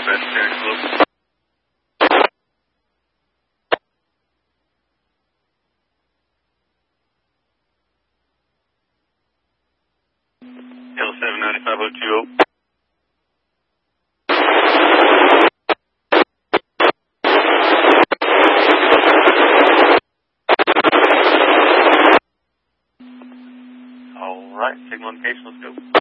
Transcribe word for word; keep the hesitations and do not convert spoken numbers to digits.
L seven ninety-five oh two oh. All right, signal indication, let's go.